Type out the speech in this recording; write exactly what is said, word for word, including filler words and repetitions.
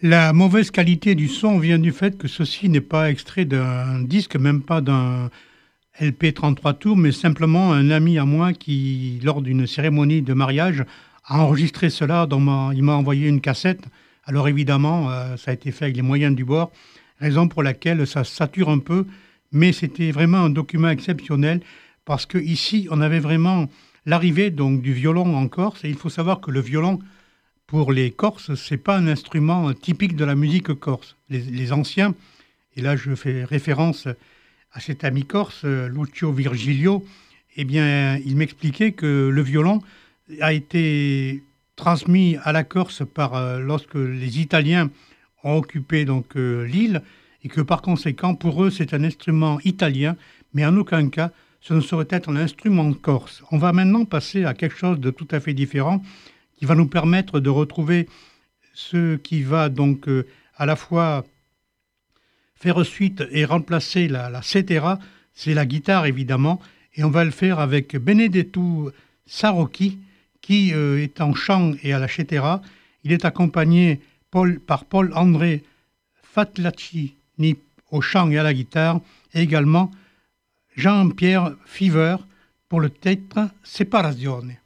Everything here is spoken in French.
La mauvaise qualité du son vient du fait que ceci n'est pas extrait d'un disque, même pas d'un L P trente-trois tours, mais simplement un ami à moi qui, lors d'une cérémonie de mariage, a enregistré cela. Dans ma... Il m'a envoyé une cassette. Alors évidemment, euh, ça a été fait avec les moyens du bord, raison pour laquelle ça sature un peu, mais c'était vraiment un document exceptionnel parce que ici, on avait vraiment l'arrivée donc du violon en Corse. Et il faut savoir que le violon, pour les Corses, c'est pas un instrument typique de la musique corse. Les, les anciens, et là je fais référence à cet ami corse, Lucio Virgilio, eh bien, il m'expliquait que le violon a été transmis à la Corse par euh, lorsque les Italiens ont occupé donc euh, l'île, et que par conséquent, pour eux, c'est un instrument italien, mais en aucun cas, ce ne saurait être un instrument corse. On va maintenant passer à quelque chose de tout à fait différent, qui va nous permettre de retrouver ce qui va donc euh, à la fois faire suite et remplacer la, la cetera, c'est la guitare évidemment, et on va le faire avec Benedetto Sarocchi, qui euh, est en chant et à la cetera. Il est accompagné Paul, par Paul-André Fatlacini au chant et à la guitare, et également Jean-Pierre Fever pour le titre Separazione.